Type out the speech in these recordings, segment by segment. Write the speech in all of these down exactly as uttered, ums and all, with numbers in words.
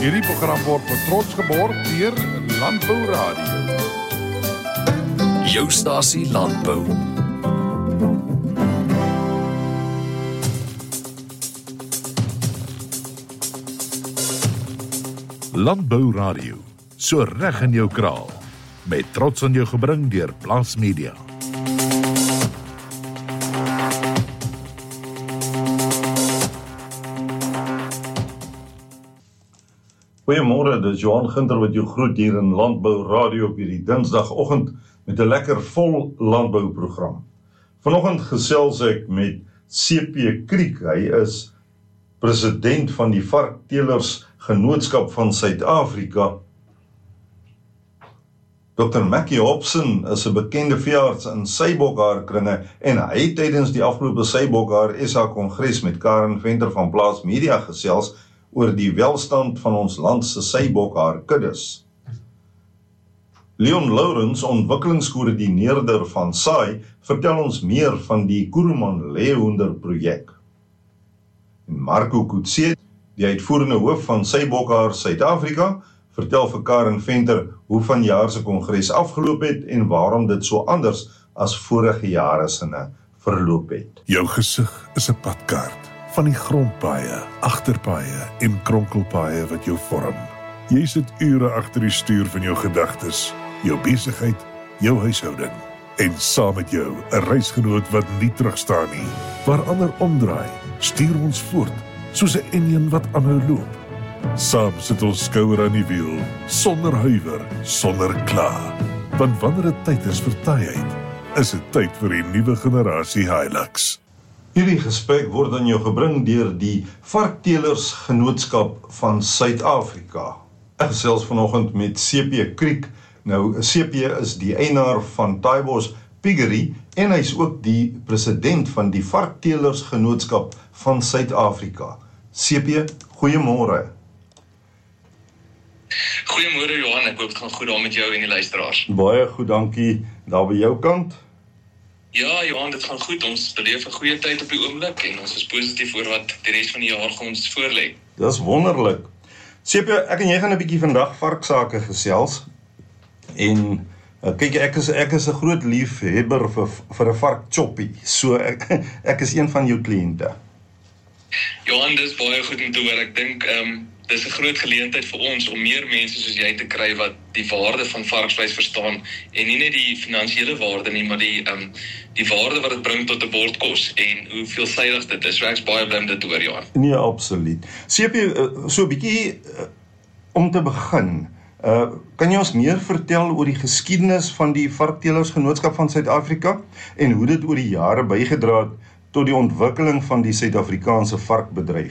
Hierdie program word met trots geborg deur Landbou Radio. Jou stasie Landbou. Landbou Radio, so reg in jou kraal. Met trots aan jou gebring deur Plaas Media. Goeiemôre, dit is Johan Ginter wat jou groet hier in Landbou Radio op hierdie Dinsdagoggend met 'n lekker vol landbouprogram. Vanoggend gesels ek met C P Kriek. Hy is president van die Varkteelers Genootskap van Suid-Afrika. dokter Mackie Hobson is 'n bekende veearts in Sybokhaar-kringe en hy het tydens die afgelope Sybokhaar S A Kongres met Karen Venter van Plaas Media gesels oor die welstand van ons land se Sybokhaar kuddes. Leon Lourens, ontwikkelingskoördineerder van S A I, vertel ons meer van die Kuruman leeuhoender projek. En Marco Coetzee, die uitvoerende hoof van Sybokhaar Suid-Afrika, vertel vir Karen Venter hoe vanjaar se kongres afgeloop het en waarom dit so anders as vorige jare sinne verloop het. Jou gesig is 'n padkaart van die grondpaaie, agterpaaie en kronkelpaaie wat jou vorm. Jy sit ure agter die stuur van jou gedagtes, jou besigheid, jou huishouding en saam met jou 'n reisgenoot wat nie terugstaan nie. Waar ander omdraai, stuur ons voort soos 'n enjin wat aanhou loop. Saam sit ons skouer aan die wiel, sonder huiwer, sonder kla. Want wanneer dit tyd is vir taaiheid, is dit tyd vir die nuwe generasie Hilux. Hierdie gesprek word aan jou gebring deur die Varkteelers Genootskap van Suid-Afrika. Ek gesels vanoggend met C P Kriek. Nou, C P is die eienaar van Taaibos Piggery en hy is ook die president van die Varkteelers Genootskap van Suid-Afrika. C P, goeiemôre. Goeiemôre Johan, ek hoop dit gaan goed daar met jou en die luisteraars. Baie goed, dankie. Daar by jou kant? Ja, Johan, dit gaan goed. Ons beleef 'n goeie tyd op die oomblik en ons is positief oor wat die res van die jaar gaan ons voorlê. Dis wonderlik. C P, ek en jy gaan 'n bietjie vandag varksake gesels. En uh, kyk, ek is ek is 'n groot liefhebber vir vir 'n varkchoppie. So ek ek is een van jou kliënte. Johan, dis baie goed om te hoor. Ek dink ehm um, dis 'n groot geleentheid vir ons om meer mense soos jy te kry wat die waarde van varksvleis verstaan en nie net die finansiële waarde nie, maar die ehm um, die waarde wat dit bring tot 'n bord kos en hoe veelsidig dit is. So ek's baie bly om dit te hoor, Johan. Nee, absoluut. C P, so 'n bietjie uh, om te begin. Uh, kan jy ons meer vertel oor die geskiedenis van die Varkteelers Genootskap van Suid-Afrika en hoe dit oor die jare bygedra het tot die ontwikkeling van die Suid-Afrikaanse varkbedryf?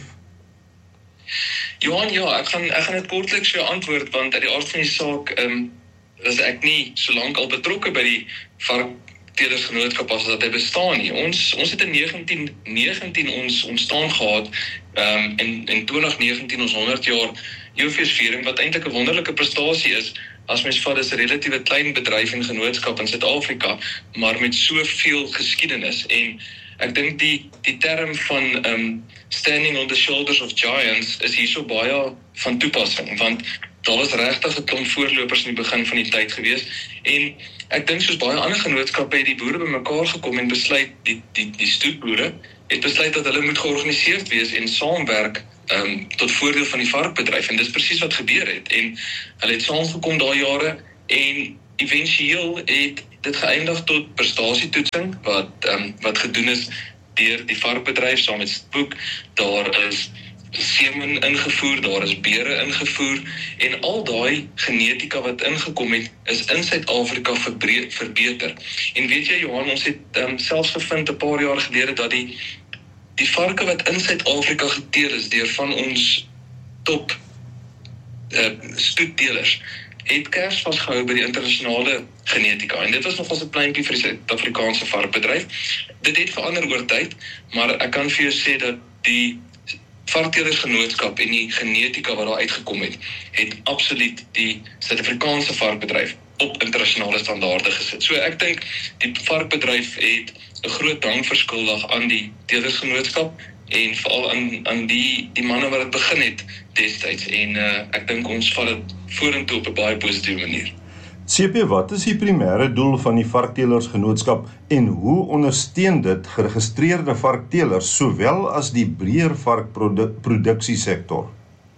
Johan, ja, ek gaan ek gaan dit kortliks vir jou antwoord, want uit die aard van die saak ehm um, is ek nie so lank al betrokke by die Varkteelers Genootskap as dat hy bestaan nie. Ons ons het in negentien negentien ons ontstaan gehad, ehm um, in in twintig negentien ons honderd jaar eeufeesviering, wat eintlik 'n wonderlike prestasie is as mens vat dis 'n relatiewe klein bedryf en genootskap in Suid-Afrika, maar met soveel geskiedenis. En ek dink die die term van um, standing on the shoulders of giants is hierso baie van toepassing, want daar was regtig 'n klomp voorlopers in die begin van die tyd gewees. En ek dink soos baie ander genootskappe het die boere bymekaar gekom en besluit, die die die stoetboere het besluit dat hulle moet georganiseerd wees en saamwerk um, tot voordeel van die varkbedryf. En dis presies wat gebeur het. En hulle het saamgekom daai jare en éventueel het dit geëindig tot prestasietoetsing wat um, wat gedoen is deur die varkbedryf saam met Spook. Daar is semen ingevoer, daar is beere ingevoer en al daai genetika wat ingekom het is in Suid-Afrika verbeter. En weet jy Johan, ons het um, selfs gevind 'n paar jaar gelede dat die die varke wat in Suid-Afrika geteel is deur van ons top uh, stoetteelers het kers vasgehou by die internasionale genetika. En dit was nogals 'n pleintjie vir die Suid-Afrikaanse varkbedryf. Dit het verander oor tyd, maar ek kan vir jou sê dat die Varkteelers Genootskap en die genetika wat daar uitgekom het, het absoluut die Suid-Afrikaanse varkbedryf op internasionale standaarde gesit. So ek dink die varkbedryf het 'n groot dank verskuldig aan die Teelersgenootskap en veral aan aan die die manne wat dit begin het destyds en uh, ek dink ons vat dit vorentoe op 'n baie positiewe manier. C P, wat is die primêre doel van die Varkteelersgenootskap en hoe ondersteun dit geregistreerde varkteelers sowel as die breër varkproduksiesektor?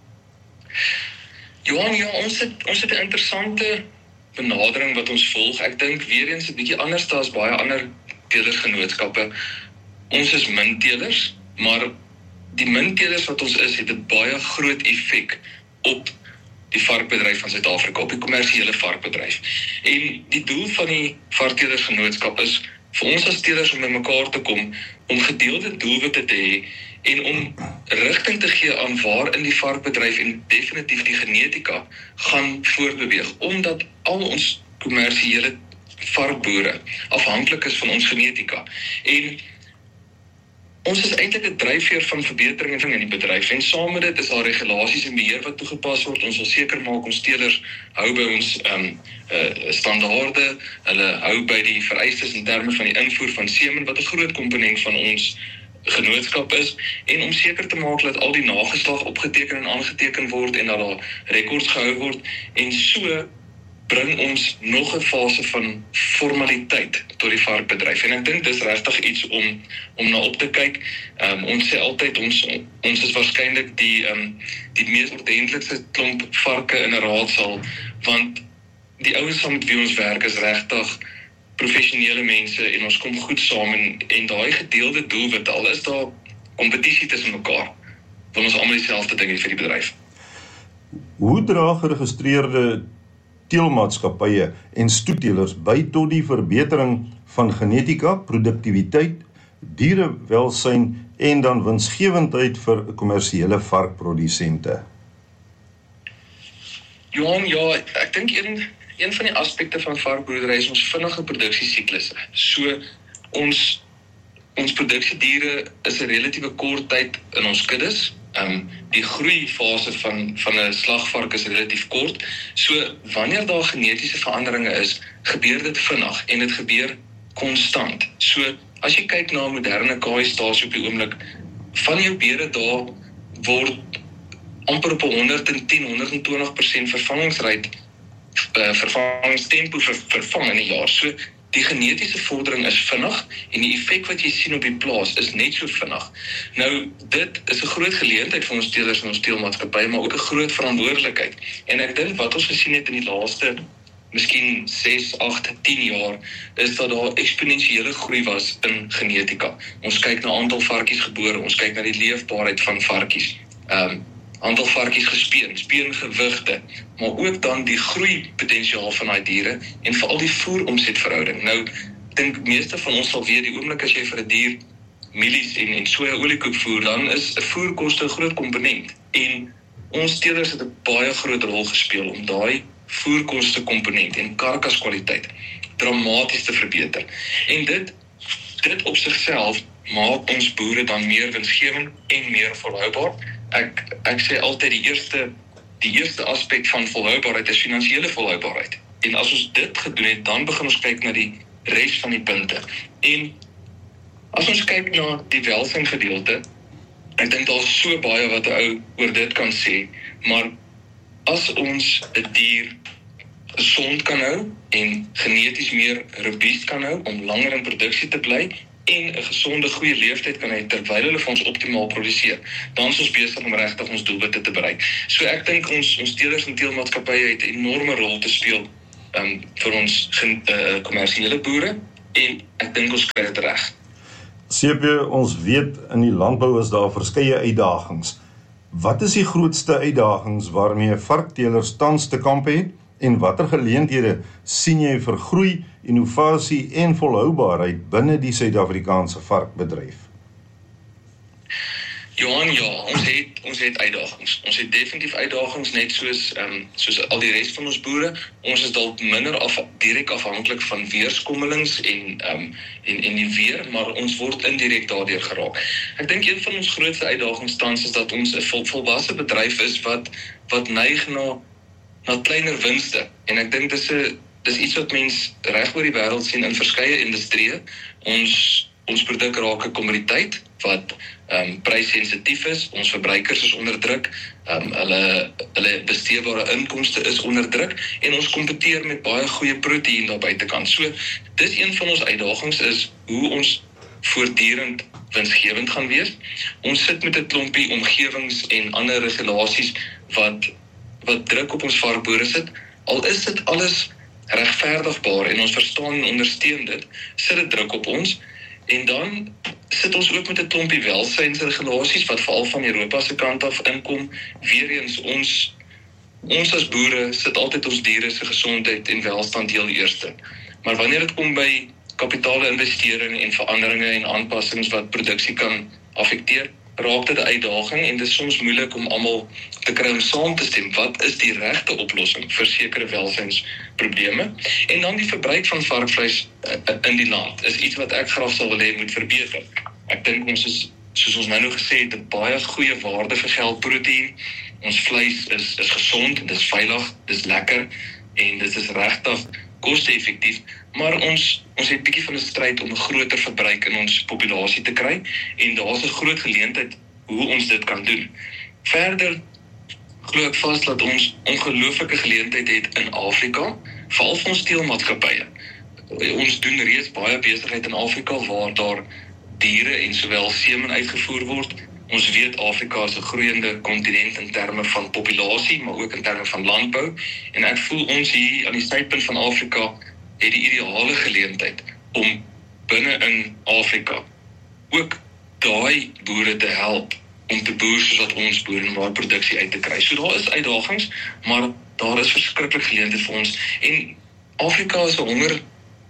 Johan, ja, ons het ons het 'n interessante benadering wat ons volg. Ek dink weer eens 'n bietjie anders as baie ander teelersgenootskappe. Ons is minteelers, maar die minteelers wat ons is, het 'n baie groot effek op die varkbedryf van Suid-Afrika, op die kommersiële varkbedryf. En die doel van die Varkteelersgenootskap is vir ons as teelers om by mekaar te kom, om gedeelde doelwitte te hê en om rigting te gee aan waar in die varkbedryf en definitief die genetika gaan voortbeweeg, omdat al ons kommersiële varkboere afhanklik is van ons genetika. En ons is eintlik 'n dryfveer van verbetering in die bedryf en saam met dit is daar regulasies en beheer wat toegepas word. Ons wil seker maak ons teelers hou by ons um, uh, standaarde, hulle hou by die vereistes in terme van die invoer van semen wat 'n groot komponent van ons genootskap is, en om seker te maak dat al die nageslag opgeteken en aangeteken word en dat daar rekords gehou word, en so bring ons nog 'n fase van formaliteit tot die varkbedryf. En ek dink dis regtig iets om om na op te kyk. Um, ons sê altyd ons ons is waarskynlik die um, die mees ordentlikste klomp varke in 'n raadsaal, want die ouens saam met wie ons werk is regtig professionele mense en ons kom goed saam en, en daai gedeelde doelwitte, al is daar kompetisie tussen mekaar, wil ons almal dieselfde ding hê vir die bedryf. Hoe dra geregistreerde teelmaatskappye en stoetteelers by tot die verbetering van genetika, produktiwiteit, dierewelsyn en dan winsgewendheid vir kommersiële varkprodusente? Johan, ja, ek dink een een van die aspekte van varkbroedery is ons vinnige produksiesiklusse. So ons ons produksiediere is 'n relatiewe kort tyd in ons kuddes. Um, die groeifase van, van 'n slagvark is relatief kort, so wanneer daar genetiese veranderinge is, gebeur dit vinnig en dit gebeur konstant. So as jy kyk na moderne kaaistasie op die oomblik, van jou beere daar word amper op honderdtien, honderdtwintig persent vervangingsryk, uh, vervangingstempo ver, vervang in 'n jaar. So die genetiese vordering is vinnig en die effek wat jy sien op die plaas is net so vinnig. Nou, dit is 'n groot geleentheid vir ons teelers en ons teelmaatskappye, maar ook 'n groot verantwoordelikheid. En ek dink wat ons gesien het in die laaste, miskien ses, agt, tien jaar, is dat daar eksponensiële groei was in genetika. Ons kyk na aantal varkies gebore, ons kyk na die leefbaarheid van varkies. Um, aantal varkies gespeen, speengewigte, maar ook dan die groeipotensiaal van daai diere en veral die voer-omsetverhouding. Nou, ek dink meeste van ons sal weet, die oomblik as jy vir 'n dier mielies en, en soja oliekoek voer, dan is 'n voerkoste 'n groot komponent. En ons teelers het 'n baie groot rol gespeel om daai voerkoste komponent en karkaskwaliteit dramaties te verbeter. En dit, dit op sigself maak ons boere dan meer winsgewend en meer volhoubaar. Ek ek sê altyd die eerste die eerste aspek van volhoubaarheid is finansiële volhoubaarheid. En as ons dit gedoen het, dan begin ons kyk na die res van die punte. En as ons kyk na die welsyn gedeelte, ek dink daar is so baie wat 'n ou oor dit kan sê, maar as ons 'n dier gesond kan hou en geneties meer robuust kan hou om langer in produksie te bly en 'n gesonde goeie leeftyd kan hê terwyl hulle vir ons optimaal produseer, dan is ons besig om regtig ons doelwitte te bereik. So ek dink ons ons teelers en teelmaatskappye het 'n enorme rol te speel um, vir ons uh, kommersiële boere, en ek dink ons kry dit reg. C P, ons weet in die landbou is daar verskeie uitdagings. Wat is die grootste uitdagings waarmee varkteelers tans te kamp het en watter geleenthede sien jy vir groei, innovasie en volhoubaarheid binne die Suid-Afrikaanse varkbedryf? Johan, ja, ons het ons het uitdagings. Ons het definitief uitdagings net soos um, soos al die res van ons boere. Ons is dalk minder af direk afhanklik van weerskommelings en um, en en die weer, maar ons word indirek daardeur geraak. Ek dink een van ons grootste uitdagings tans is dat ons 'n vol, volwasse bedryf is wat wat neig na na kleiner winste. En ek dink dis 'n dis iets wat mens reg oor die wêreld sien in verskeie industrieë. Ons ons produk raak 'n kommoditeit wat um, prysensitief is, ons verbruikers is onder druk, um, hulle, hulle besteedbare inkomste is onder druk, en ons kompeteer met baie goeie proteïen daar buitekant. So, dis een van ons uitdagings is hoe ons voortdurend winsgewend gaan wees. Ons sit met 'n klompie omgewings en ander regulasies wat, wat druk op ons varkboere sit. Al is dit alles regverdigbaar en ons verstaan en ondersteun dit, sit dit druk op ons. En dan sit ons ook met 'n klompie welsynsregulasies wat veral van Europa se kant af inkom. Weereens ons ons as boere sit altyd ons diere se gesondheid en welstand heel eerste. Maar wanneer dit kom by kapitale investering en veranderinge en aanpassings wat produksie kan affekteer, raak dit 'n uitdaging en dit is soms moeilik om almal te kry om saam te stem. Wat is die regte oplossing vir sekere welsynsprobleme? En dan die verbruik van varkvleis in die land is iets wat ek graag sal wil hê moet verbeter. Ek dink ons is, soos ons nou nog gesê het, 'n baie goeie waarde vir geld proteïen. Ons vleis is is gesond, dit is veilig, dit is lekker en dit is regtig koste-effektief, maar ons ons het 'n bietjie van 'n stryd om 'n groter verbruik in ons populasie te kry en daar's 'n groot geleentheid hoe ons dit kan doen. Verder glo ek vas dat ons ongelooflike geleentheid het in Afrika, veral vir ons teelmaatskappye. Ons doen reeds baie besigheid in Afrika waar daar diere en sowel semen uitgevoer word. Ons weet Afrika is 'n groeiende kontinent in terme van populasie, maar ook in terme van landbou. En ek voel ons hier aan die suidpunt van Afrika het die ideale geleentheid om binne in Afrika ook daai boere te help om te boer soos wat ons boer en waar produksie uit te kry. So daar is uitdagings, maar daar is verskriklik geleentheid vir ons. En Afrika is 'n honger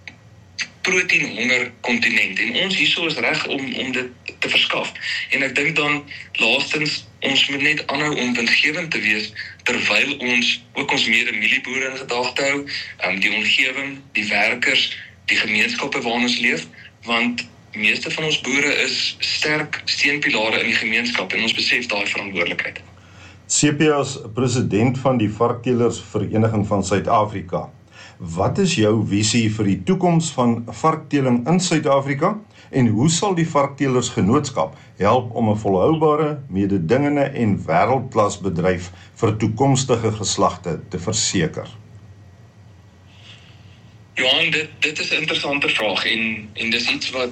proteïen honger kontinent en ons hierso is reg om om dit te verskaf. En ek dink dan laastens ons moet net aanhou om winsgewend te wees terwyl ons ook ons mede-mielieboere in gedagte hou, um, die omgewing, die werkers, die gemeenskappe waarin ons leef, want meeste van ons boere is sterk steunpilare in die gemeenskap en ons besef daai verantwoordelikheid. C P as president van die Varkteelers Vereniging van Suid-Afrika, wat is jou visie vir die toekoms van varkteeling in Suid-Afrika en hoe sal die Varkteelers Genootskap help om 'n volhoubare, mededingende en wêreldklas bedryf vir toekomstige geslagte te verseker? Johan, dit, dit is 'n interessante vraag en, en dis iets wat,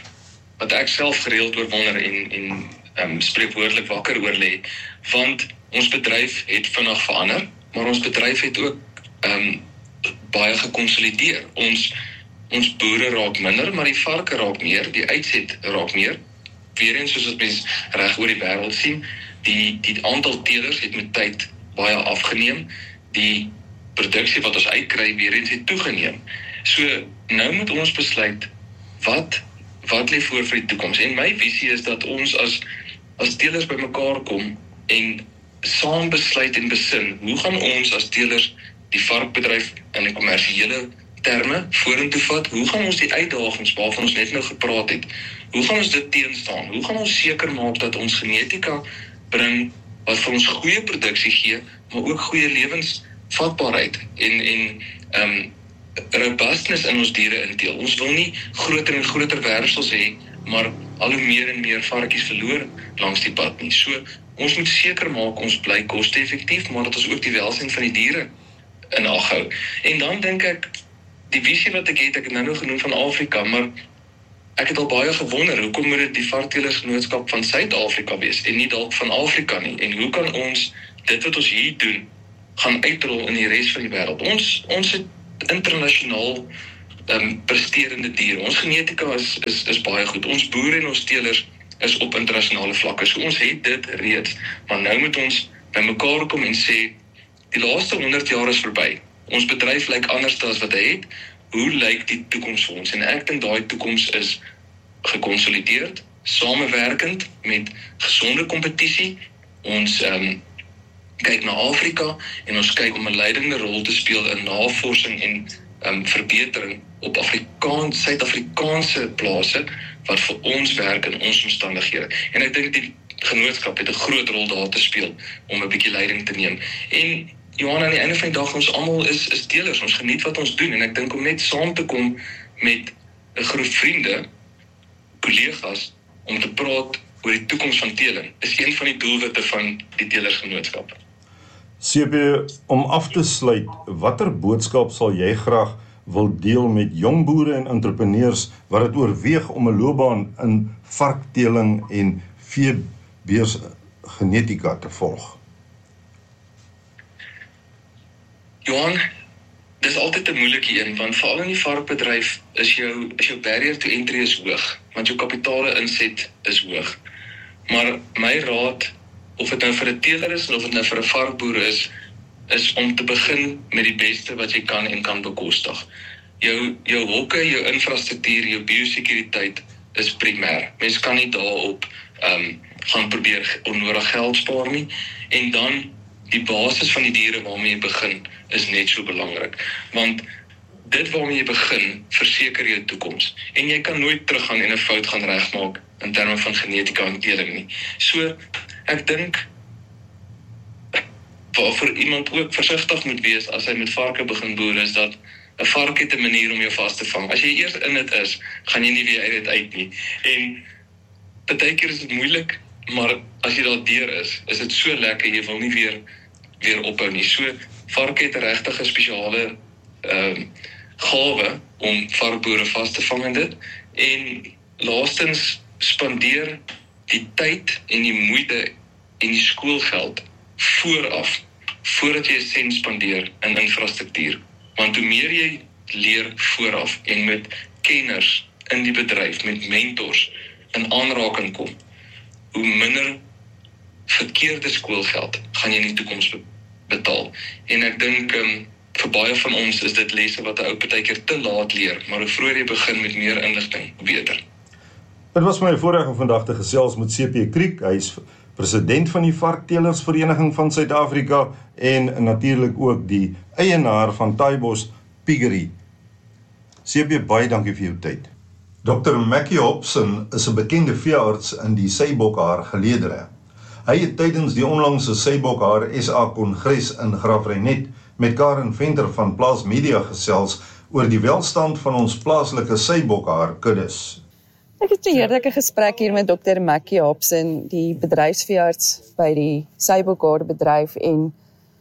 wat ek self gereeld oor wonder en, en um, spreekwoordelik wakker oor lê, want ons bedryf het vinnig verander, maar ons bedryf het ook um, baie gekonsolideer. Ons, ons boere raak minder, maar die varke raak meer, die uitset raak meer. Weereens soos wat mens reg oor die wêreld sien, die, die aantal teelers het met tyd baie afgeneem, die produksie wat ons uitkry weereens het toegeneem. So, nou moet ons besluit, wat, wat lê voor vir die toekoms? En my visie is dat ons as, as teelers bymekaar kom en saam besluit en besin, hoe gaan ons as teelers die varkbedryf in 'n kommersiële terme vorentoe vat? Hoe gaan ons die uitdagings waarvan ons net nou gepraat het, hoe gaan ons dit teenstaan? Hoe gaan ons seker maak dat ons genetika bring wat vir ons goeie produksie gee, maar ook goeie lewensvatbaarheid en en um, robustness in ons diere inteel. Ons wil nie groter en groter wervels hê, maar al hoe meer en meer varkies verloor langs die pad nie. So, ons moet seker maak ons bly koste-effektief, maar dat ons ook die welsyn van die diere in ag hou. En dan dink ek, die visie wat ek het, ek het nou nog genoem van Afrika, maar ek het al baie gewonder, hoekom moet dit die Varkteelers Genootskap van Suid-Afrika wees, en nie dalk van Afrika nie, en hoe kan ons, dit wat ons hier doen, gaan uitrol in die res van die wêreld. Ons, ons het internasionaal um, presterende diere, ons genetika is, is, is baie goed, ons boere en ons teelers is op internasionale vlakke, so ons het dit reeds, maar nou moet ons by mekaar kom en sê, die laaste honderd jaar is verby. Ons bedryf lyk anders as wat hy het. Hoe lyk die toekoms vir ons? En ek dink daai toekoms is gekonsolideerd, samewerkend met gesonde kompetisie. Ons um, kyk na Afrika en ons kyk om 'n leidende rol te speel in navorsing en um, verbetering op Afrikaans, Suid-Afrikaanse plase wat vir ons werk in ons omstandighede. En ek dink die genootskap het 'n groot rol daar te speel om 'n bietjie leiding te neem. En Johan, aan die einde van die dag, ons almal is, is teelers, ons geniet wat ons doen, en ek dink om net saam te kom met 'n groep vriende, kollegas, om te praat oor die toekoms van teeling is een van die doelwitte van die teelersgenootskap. C P, om af te sluit, watter boodskap sal jy graag wil deel met jong boere en entrepreneurs wat het oorweeg om 'n loopbaan in varkteeling en veebeersgenetika te volg? Johan, dis altyd 'n moeilike een, want veral in die varkbedryf is jou, is jou barrier to entry is hoog, want jou kapitale inset is hoog. Maar my raad, of dit nou vir 'n teeler is, of dit nou vir 'n varkboer is, is om te begin met die beste wat jy kan en kan bekostig. Jou, jou hokke, jou infrastruktuur, jou biosekuriteit is primêr. Mens kan nie daarop um, gaan probeer onnodig geld spaar nie, en dan die basis van die diere waarmee jy begin is net so belangrik, want dit waarmee jy begin verseker jou toekoms, en jy kan nooit teruggaan en 'n fout gaan regmaak in terme van genetika en teeling nie. So, ek dink waarvoor iemand ook versigtig moet wees as hy met varke begin boer, is dat 'n vark het 'n manier om jou vas te vang. As jy eers in dit is, gaan jy nie weer uit dit uit nie. En partykeer is dit moeilik, maar as jy daar deur is, is dit so lekker, jy wil nie weer weer ophou nie. So, varke het 'n regtig spesiale ehm um, gawe om varkboere vas te vang in dit. En laastens, spandeer die tyd en die moeite en die skoolgeld vooraf, voordat jy 'n sent spandeer in infrastruktuur. Want hoe meer jy leer vooraf en met kenners in die bedryf, met mentors in aanraking kom, hoe minder verkeerde skoolgeld gaan jy in die toekoms betaal. En ek dink um, vir baie van ons is dit lesse wat 'n ou partykeer te laat leer, maar hoe vroeër jy begin met meer inligting, hoe beter. Dit was my voorreg om vandag te gesels met C P Kriek. Hy is president van die Varkteelersvereniging van Suid-Afrika en natuurlik ook die eienaar van Taaibos Piggery. C P, baie dankie vir jou tyd. dokter Mackie Hobson is 'n bekende veearts in die Sybokhaar geleedere. Hy het tydens die onlangse Sybokhaar S A Kongres in Graafrenet met Karen Venter van Plaas Media gesels oor die welstand van ons plaaslike Sybokhaar kuddes. Ek het 'n heerlike gesprek hier met dokter Mackie Hobson, die bedryfsveearts by die Sybokhaar bedryf, en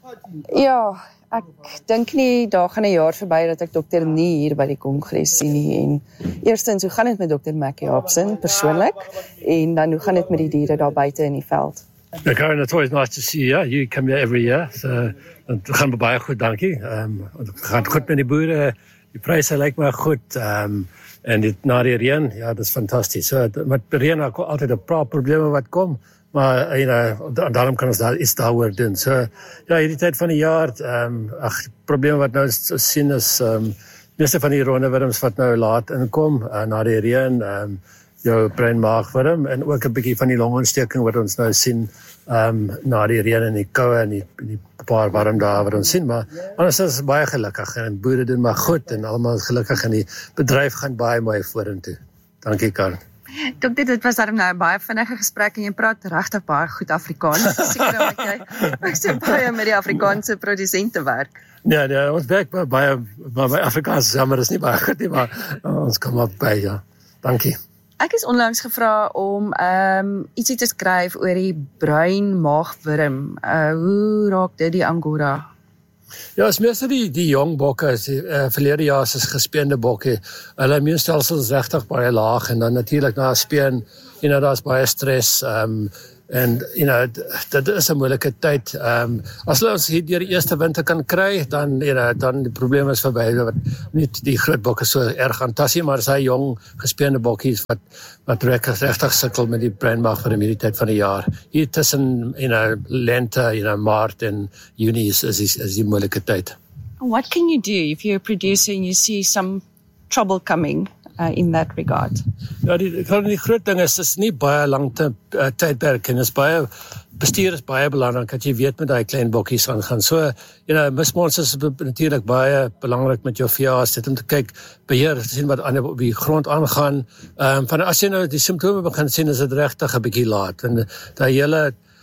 ja, ek dink nie daar gaan 'n jaar verby dat ek dokter nie hier by die kongres sien nie. En eerstens, hoe gaan dit met dokter Mackie Hobson persoonlik, en dan hoe gaan dit met die diere daar buite in die veld? Yeah, Karen, it's always nice to see you. You come here every year, so het gaan baie goed, dankie. Um, het gaat goed met die boere, die pryse lyk my goed, um, en dit na die reën, ja, dit is fantastisch. So, met reën is altyd 'n paar probleme wat kom, maar you know, daarom kan ons daar iets daaroor doen. So, ja, hierdie tyd van die jaar, um, ag, probleme wat nou sien is, um, meeste van die rondewurms wat nou laat inkom, uh, na die reën, um, jou breinmaagwurm, en ook 'n bietjie van die longontsteking wat ons nou sien um, na die reën en die koue en die, die paar warm dae wat ons sien, maar anders is ons baie gelukkig, en boere doen maar goed, en almal is gelukkig, en die bedryf gaan baie mooi vorentoe. Dankie, Karen. Dokter, dit was daarom nou 'n baie vinnige gesprek, en jy praat regtig baie goed Afrikaans. Seker dat jy ek so baie met die Afrikaanse produsente werk. Ja, ja, ons werk baie, baie, baie Afrikaans, ja, maar dit is nie baie goed nie, maar uh, ons kom op by, ja. Dankie. Ek is onlangs gevra om um, ietsie te skryf oor die bruin maagwurm. Uh, hoe raak dit die Angora? Ja, is meestal die, die jong bokke, die uh, verlede jaar is gespeende bokke, hulle immuunstelsel is regtig baie laag, en dan natuurlik na speen, you know, daar is baie stress, um, en you know, dit is 'n moeilike tyd. Um, as hulle ons hier deur die eerste winter kan kry, dan you know, dan die probleem is verby, wat nie die groot bokke so erg aan tassie, maar as hy jong gespeende bokkies wat wat regtig sukkel met die breinmaag vir die tyd van die jaar. Hier tussen you know, lente, you know, maart en juni is is, is die moeilike tyd. What can you do if you're a producer and you see some trouble coming uh, in that regard? Ja, die, die groot ding is, is nie baie lang te, uh, tydperk, en is baie, bestuur is baie belangrik, dat jy weet met die klein bokkies gaan gaan. So, you know, mismons is natuurlijk baie belangrik met jou veearts, dit om te kyk, beheer, te sien wat aan op die grond aangaan. Um, van as jy nou die simptome begin sien, is dit regtig 'n bietjie laat. En die hele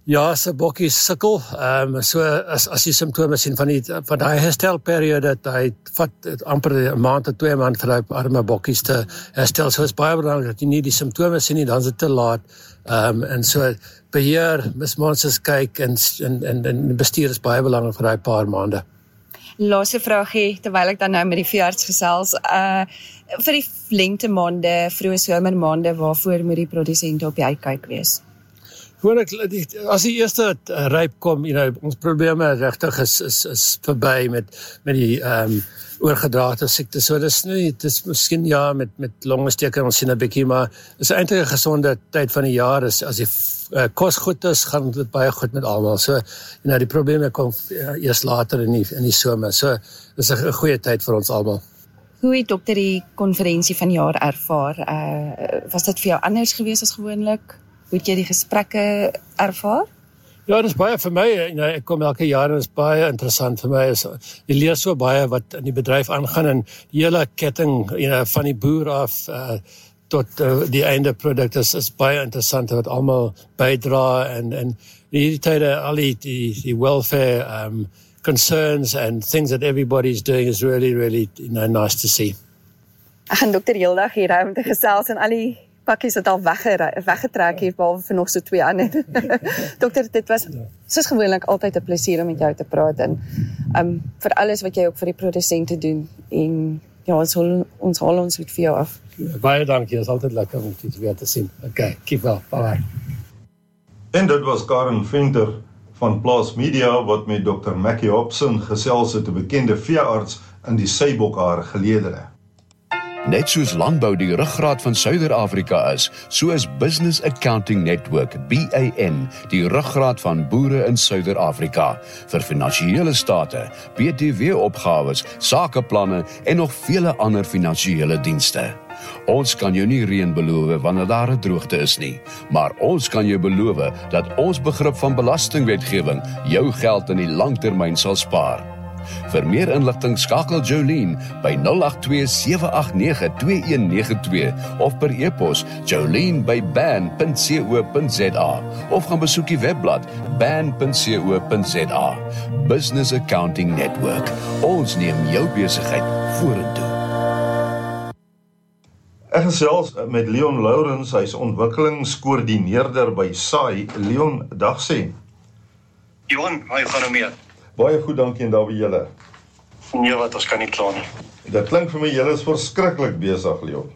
Ja, se bokkies sukkel. Ehm um, so as as jy simptome sien van die van daai herstelperiode, hy vat amper 'n maand tot twee maande vir daai arme bokkies te herstel. So is baie belangrik dat jy nie die simptome sien nie, dan is dit te laat. Ehm um, en so beheer, mismonsters kyk en en en, en bestuur is baie belangrik vir daai paar maande. Laaste vraagie, terwyl ek dan nou met die veearts gesels, uh vir die lengte maande, vroeë somermaande, waarvoor moet die produsente op die uitkyk wees? Gewoonlik, as die eerste ryp kom, you know, ons probleme regtig is, is, is verby met, met die um, oorgedraagde siekte. So dis nie, dit is miskien ja, met, met longesteek ons sien 'n bietjie, maar is eintlik 'n gesonde tyd van die jaar. Is, as die uh, kos goed is, gaan dit baie goed met almal. So, you know, die probleme kom uh, eers later in die, in die somer. So, dis 'n goeie tyd vir ons almal. Hoe het dokter die konferensie van jaar ervaar? Uh, was dit vir jou anders gewees as gewoonlik? Hoe het jy die gesprekke ervaar? Ja, dit is baie vir my, you know, ek kom elke jaar en dit is baie interessant vir my. Is, jy leer so baie wat in die bedryf aangaan en die hele ketting, you know, van die boer af uh, tot uh, die einde produk is, is baie interessant wat almal bydra en en hierdie tye al die die, die welfare um, concerns and things that everybody's doing is really really you know nice to see. Ek gaan dokter heeldag hier hou om te gesels en al die pakkies wat al weggetrek het, behalwe vir nog so twee ander. Dokter, dit was soos gewoonlik altyd 'n plesier om met jou te praat en um, vir alles wat jy ook vir die produsente doen en ja, ons hol ons, hol ons goed vir jou af. Ja, baie dankie, is altyd lekker om dit weer te sien. Okay, keep well, bye. En dit was Karen Venter van Plaas Media wat met dokter Mackie Hobson gesels het, 'n bekende veearts in die Seibokhare geleedere. Net soos landbou die ruggraat van Suider-Afrika is, so is Business Accounting Network, B A N, die ruggraat van boere in Suider-Afrika, vir finansiële state, B T W-opgawes, sakeplanne en nog vele ander finansiële dienste. Ons kan jou nie reën beloof wanneer daar 'n droogte is nie, maar ons kan jou beloof dat ons begrip van belastingwetgewing jou geld in die langtermyn sal spaar. Vir meer inligting skakel Jolene by nul agt twee sewe agt nege twee een nege twee of per e-pos jolene by ban punt co punt za of gaan besoek die webblad ban punt co punt za. Business Accounting Network. Ons neem jou besigheid vorentoe. Ek gesels met Leon Lourens, hy is ontwikkelingskoördineerder by S A I. Leon, dag sê. Johan, hoe gaan nou mee? Baie goed, dankie en daar by julle. Nee, wat, ons kan nie kla nie. Dit klink vir my julle is verskriklik besig, Leon.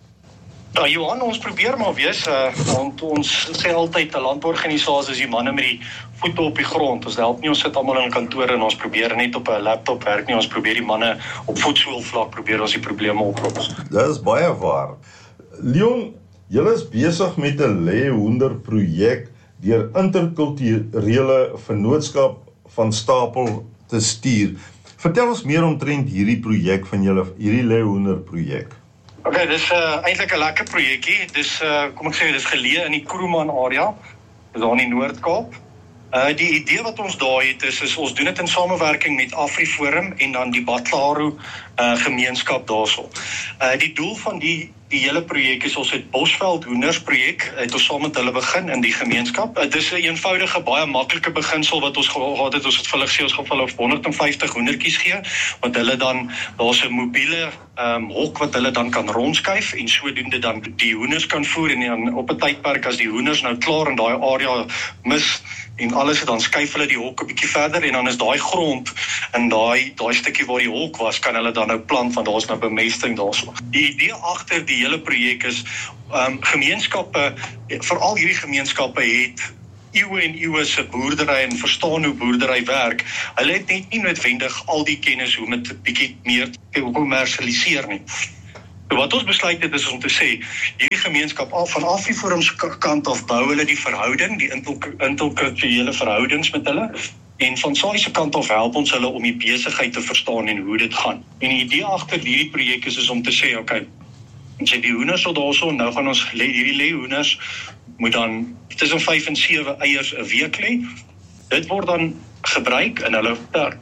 Nou Johan, ons probeer maar wees, uh, want ons sê altyd 'n landorganisasie is die manne met die voete op die grond. Ons help nie, ons sit almal in kantore en ons probeer net op 'n laptop werk nie, ons probeer die manne op voetsoolvlak probeer ons die probleme oplos. Dit is baie waar. Leon, julle is besig met 'n leeuhoender projek deur interkulturele vennootskap van Stapel te stuur. Vertel ons meer omtrent hierdie projek van julle, hierdie leeuhoender projek. Okay, dis uh, eintlik 'n lekker projekkie. Dis uh, kom ek sê, dis geleë in die Kuruman area. Dis daar in die Noord-Kaap. Uh, die idee wat ons daar het is, is ons doen dit in samewerking met AfriForum en dan die Batlaro uh, gemeenskap daarso. Uh, die doel van die die hele projek is ons het Bosveld Hoenders projek, het ons saam met hulle begin in die gemeenskap. Dit is 'n eenvoudige, baie maklike beginsel wat ons gehad het. Ons het vir hulle gesê ons gaan vir hulle honderd en vyftig hoendertjies gee, want hulle dan, daar's 'n mobiele um, hok wat hulle dan kan rondskuif en sodoende dan die hoenders kan voer en dan op 'n tydperk as die hoenders nou klaar in daai area mis en alles, dan skuif hulle die hok 'n bietjie verder en dan is daai grond in daai daai stukkie waar die hok was, kan hulle dan nou plant, want daar's nou bemesting daarso. Die idee agter die hele projek is um, gemeenskappe, veral hierdie gemeenskappe het eeue en eeue se boerdery en verstaan hoe boerdery werk. Hulle het net nie noodwendig al die kennis hoe met 'n bietjie meer kommersialiseer nie. So wat ons besluit het is om te sê, hierdie gemeenskap al van AfriForum se kant af bou hulle die verhouding, die interkulturele verhoudings met hulle, en van S A I se kant af help ons hulle om die besigheid te verstaan en hoe dit gaan. En die idee agter hierdie projek is, is om te sê, okay, ons het die hoenders so daarso, nou gaan ons le, hierdie leeuhoenders moet dan tussen vyf en sewe eiers 'n week lê. Dit word dan gebruik in hulle per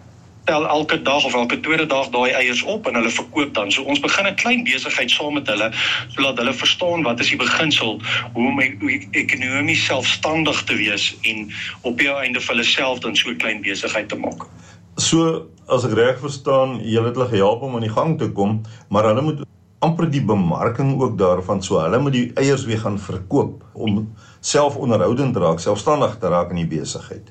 tel elke dag of elke tweede dag daai eiers op en hulle verkoop dan. So ons begin 'n klein besigheid saam met hulle, sodat hulle verstaan wat is die beginsel, hoe om e- ekonomies selfstandig te wees en op die einde vir hulle self dan so 'n klein besigheid te maak. So, as ek reg verstaan, julle het hulle gehelp om aan die gang te kom, maar hulle moet amper die bemarking ook daarvan, so hulle moet die eiers weer gaan verkoop, om self onderhoudend te raak, selfstandig te raak in die besigheid.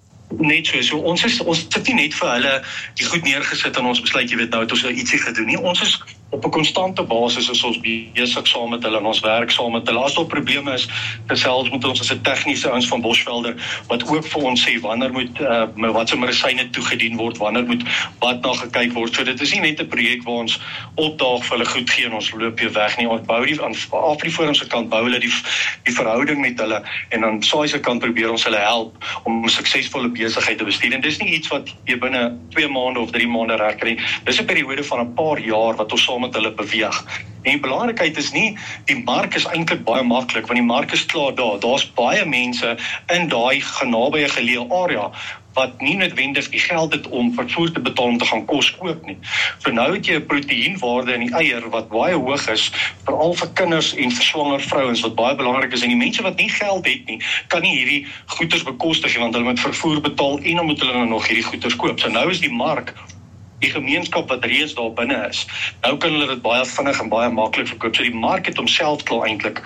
Net so, so ons is, ons sit nie net vir hulle die goed neergesit en ons besluit, jy weet nou, het ons ietsie gedoen nie, ons is op 'n konstante basis is ons besig saam met hulle en ons werk saam met hulle. As daar probleme is, gesels met ons as 'n tegniese ouens van Boschvelder, wat ook vir ons sê, wanneer moet, uh, wat se medisyne toegedien word, wanneer moet wat na gekyk word, so dit is nie net 'n projek waar ons opdaag vir hulle goed gee en ons loop weer weg nie, ons bou die, aan Afriforum se kant bou hulle die, die verhouding met hulle, en aan S A I se kant probeer ons hulle help, om 'n suksesvolle besigheid te bestuur, en dis nie iets wat jy binne twee maande of drie maande reg kry, dis 'n periode van 'n paar jaar wat ons saam met hulle beweeg. En die belangrikheid is nie, die mark is eintlik baie maklik, want die mark is klaar daar, daar's baie mense in daai nabye geleë area, wat nie noodwendig die geld het om vervoer te betaal om te gaan kos koop nie. So nou het jy 'n proteïenwaarde in die eier wat baie hoog is, veral vir kinders en vir swanger vrouens, wat baie belangrik is, en die mense wat nie geld het nie, kan nie hierdie goeders bekostig nie, want hulle moet vervoer betaal en dan moet hulle nou nog hierdie goeders koop. So nou is die mark, die gemeenskap wat reeds daar binne is, nou kan hulle dit baie vinnig en baie maklik verkoop. So die mark het homself klaar eintlik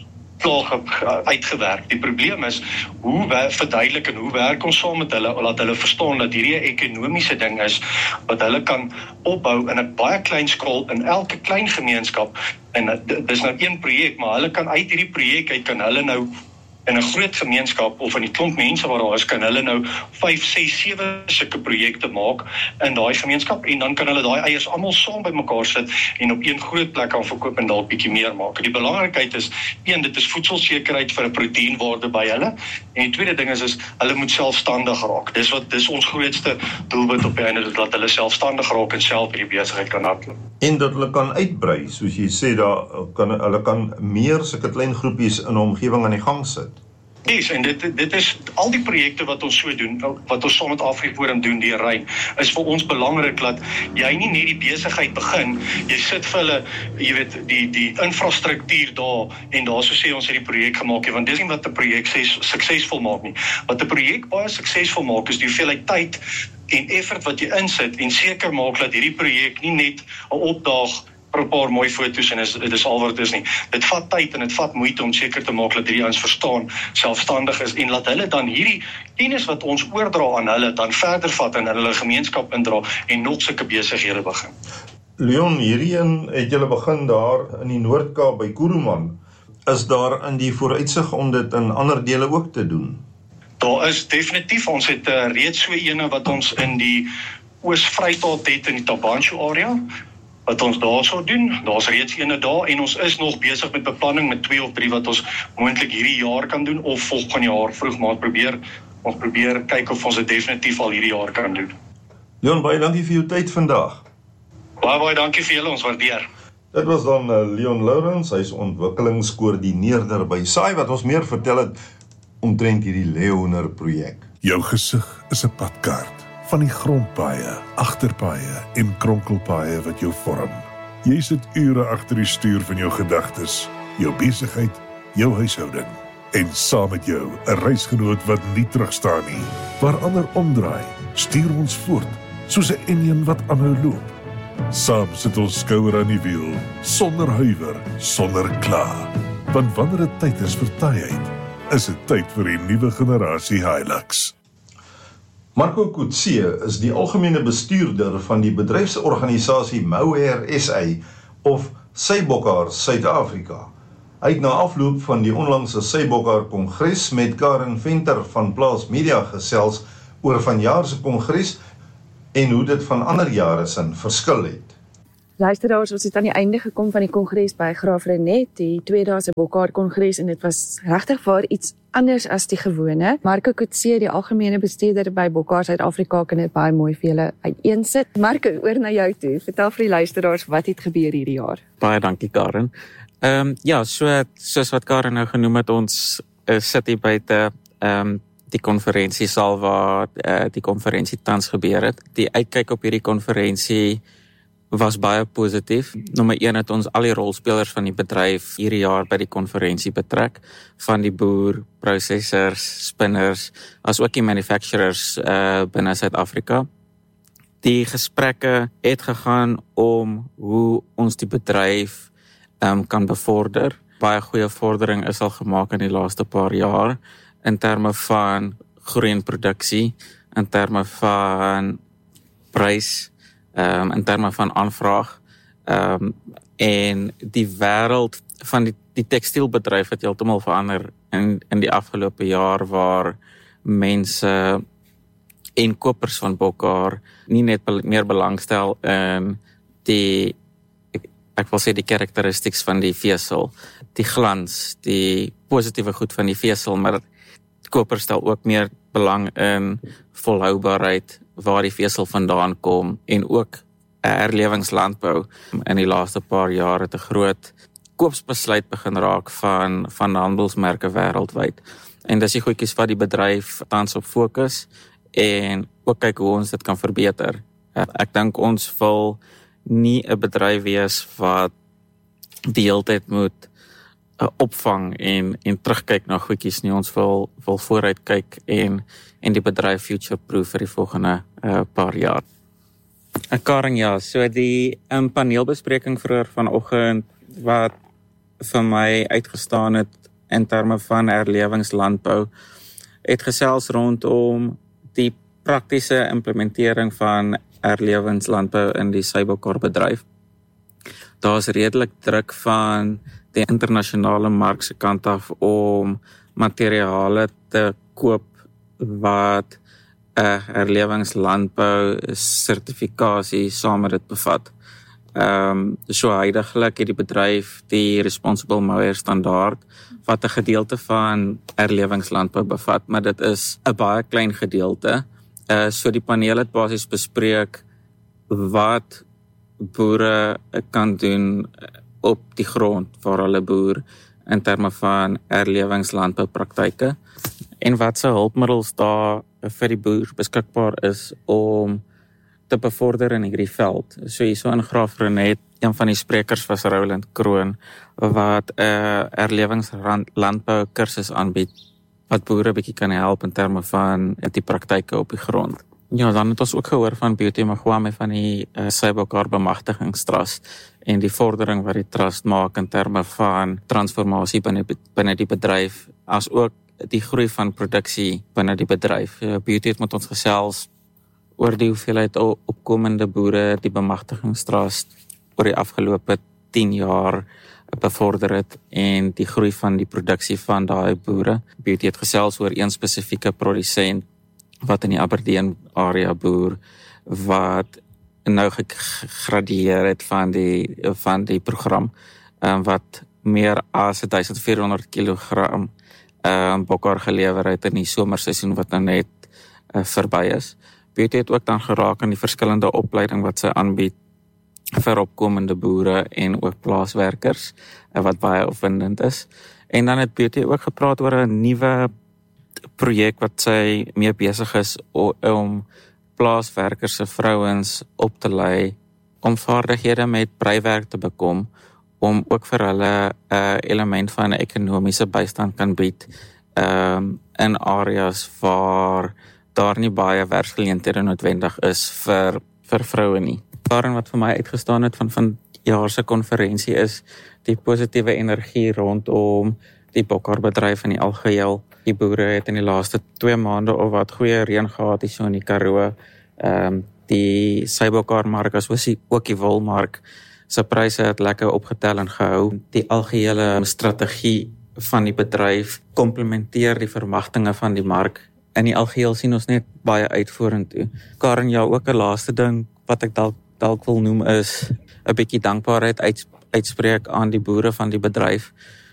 klaar uitgewerk. Die probleem is, hoe verduidelik en hoe werk ons saam met hulle, laat hulle verstaan dat hierdie 'n ekonomiese ding is, wat hulle kan opbou in 'n baie klein skaal, in elke klein gemeenskap, en dis nou een projek, maar hulle kan uit hierdie projek uit, kan hulle nou in 'n groot gemeenskap, of in die klomp mense waar daar is, kan hulle nou vyf, ses, sewe sulke projekte maak in daai gemeenskap, en dan kan hulle daai eiers almal saam bymekaar sit en op een groot plek kan verkoop en dalk bietjie meer maak. Die belangrikheid is, een, dit is voedselsekerheid vir 'n proteïenwaarde by hulle, en die tweede ding is, is hulle moet selfstandig raak. Dis wat dis ons grootste doelwit op die einde, is dat hulle selfstandig raak en self hierdie besigheid kan hardloop. En dat hulle kan uitbrei, soos jy sê, daar kan hulle kan meer sulke klein groepies in 'n omgewing aan die gang sit. Yes, en dit, dit is, al die projekte wat ons so doen, wat ons saam met Afriforum doen, die Rein, is vir ons belangrik dat jy nie net die besigheid begin, jy sit vir hulle, jy weet, die, die infrastruktuur daar, en daar so sê ons het die projek gemaak, want dis nie wat 'n projek suksesvol maak nie. Wat 'n projek baie suksesvol maak, is die hoeveelheid tyd en effort wat jy insit, en seker maak dat hierdie projek nie net 'n opdaag vir 'n paar mooi foto's en is, dit is al wat dit is nie. Dit vat tyd en dit vat moeite om seker te maak dat hierdie ouens verstaan, selfstandig is, en laat hulle dan hierdie kennis wat ons oordra aan hulle, dan verder vat en in hulle gemeenskap indra, en nog sulke besighede begin. Leon, hierheen het julle begin daar in die Noord-Kaap by Kuruman. Is daar in die vooruitsig om dit in ander dele ook te doen? Daar is definitief, ons het uh, reeds so ene wat ons in die Oos-Vrystaat het in die Tabansho area, wat ons daar sou doen, daar's reeds ene daar, en ons is nog besig met beplanning met twee of drie wat ons moontlik hierdie jaar kan doen, of volgende jaar vroeg, maar ons probeer, ons probeer kyk of ons dit definitief al hierdie jaar kan doen. Leon, baie dankie vir jou tyd vandag. Baie, baie dankie vir julle, ons waardeer. Dit was dan uh, Leon Lourens, hy is ontwikkelingskoördineerder by S A I, wat ons meer vertel het omtrent hierdie leeuhoender projek. Jou gesig is 'n padkaart van die grondpaaie, agterpaaie en kronkelpaaie wat jou vorm. Jy sit ure agter die stuur van jou gedagtes, jou besigheid, jou huishouding, en saam met jou 'n reisgenoot wat nie terugstaan nie. Waar ander omdraai, stuur ons voort, soos 'n enjin wat aanhou loop. Saam sit ons skouer aan die wiel, sonder huiwer, sonder kla. Want wanneer dit tyd is vir taaiheid, is dit tyd vir die nuwe generasie Hilux. Marco Coetzee is die algemene bestuurder van die bedryfsorganisasie Mohair S A of Sybokhaar Suid-Afrika. Hy het na afloop van die onlangse Sybokhaar Kongres met Karen Venter van Plaas Media gesels oor vanjaar se kongres en hoe dit van ander jare sin verskil het. Luisteraars, ons het aan die einde gekom van die kongres by Graaf Reinet, die tweedaagse Bokhaar Kongres, en dit was regtig waar iets anders as die gewone. Marco Coetzee, die algemene bestuurder by Bokhaar Suid-Afrika, kan dit baie mooi vir julle uiteensit. Marco, oor na jou toe. Vertel vir die luisteraars wat het gebeur hierdie jaar. Baie dankie, Karen. Ehm um, ja, so soos wat Karen nou genoem het, ons uh, sit hier buite. Ehm um, die konferensiesaal waar uh, die konferensie tans gebeur het. Die uitkyk op hierdie konferensie was baie positief. Nommer een het ons al die rolspelers van die bedryf hierdie jaar by die konferensie betrek, van die boer, processors, spinners, as ook die manufacturers uh, binne Suid-Afrika. Die gesprekke het gegaan om hoe ons die bedryf um, kan bevorder. Baie goeie vordering is al gemaak in die laaste paar jaar, in terme van groei en produksie, in terme van prys, um, in terme van aanvraag, um, en die wêreld van die, die tekstielbedryf het heeltemal verander in, in die afgelope jaar, waar mense en kopers van Bokkar nie net meer belangstel in die, ek, ek wil sê die karakteristieks van die vesel, die glans, die positiewe goed van die vesel, maar kopers stel ook meer belang in volhoubaarheid, waar die vesel vandaan kom, en ook herlewingslandbou. In die laaste paar jaar het 'n groot koopsbesluit begin raak van, van handelsmerke wêreldwyd. En dis die goedjies wat die bedryf tans op fokus, en ook kyk hoe ons dit kan verbeter. Ek dink ons wil nie 'n bedryf wees wat die hele tyd moet uh, opvang en, en terugkyk na goedjies nie. Ons wil, wil vooruit kyk en, en die bedryf future-proof vir die volgende uh, paar jaar. Uh, Karen, ja, so die um, paneelbespreking vroeër vanoggend wat vir my uitgestaan het in terme van herlewingslandbou, het gesels rondom die praktiese implementering van herlewingslandbou in die Seibokkar bedryf. Daar is redelik druk van die internasionale mark se kant af om materiale te koop wat 'n herlewingslandbou sertifikasie saam met dit bevat. Ehm um, so huidiglik het die bedryf die Responsible Mower standaard wat 'n gedeelte van herlewingslandbou bevat, maar dit is 'n baie klein gedeelte. Uh, so die paneel het basies bespreek wat boere kan doen op die grond waar hulle boer in terme van herlewingslandboupraktyke en wat se hulpmiddels daar vir die boer beskikbaar is om te bevorder in hierdie veld. So hierso in Graaf-Reinet, een van die sprekers was Roland Kroon, wat 'n uh, herlewingslandbou kursus aanbied, wat boere bietjie kan help in terme van die praktyke op die grond. Ja, dan het ons ook gehoor van Beauty Magwame van die uh, Seibokkar Bemagtigingstrust en die vordering wat die trust maak in terme van transformasie binne, binne die bedryf, as ook die groei van produksie binne die bedryf. Uh, Beauty het met ons gesels oor die hoeveelheid opkomende boere die bemagtigingstrust oor die afgelope tien jaar bevorder het en die groei van die produksie van daai boere. Beauty het gesels oor een spesifieke produsent wat in die Aberdeen area boer, wat nou gegradueer het van die, van die program, um, wat meer as duisend vier honderd kilogram um, bokkar gelewer het in die somerseisoen wat nou net uh, verby is. Beauty het ook dan geraak aan die verskillende opleiding wat sy aanbied vir opkomende boere en ook plaaswerkers, uh, wat baie opwindend is. En dan het Beauty ook gepraat oor 'n nuwe projek wat sy mee besig is om plaaswerkers se vrouens op te lei om vaardighede met breiwerk te bekom, om ook vir hulle 'n uh, element van ekonomiese bystand kan bied um, in areas waar daar nie baie werksgeleenthede noodwendig is vir, vir vroue nie. Daarin wat vir my uitgestaan het van van jaar se konferensie is die positiewe energie rondom die bokkarbedryf in die algeheel. Die boere het in die laaste twee maande of wat goeie reën gehad hier so in die Karoo. Um, die Seibokkarmark as ook die wolmark se pryse het lekker opgetel en gehou. Die algehele strategie van die bedryf komplementeer die verwagtinge van die mark. In die algeheel sien ons net baie uitvoerend toe. Karen, ja, ook 'n laaste ding wat ek dalk dalk wil noem is 'n bietjie dankbaarheid uits, uitspreek aan die boere van die bedryf.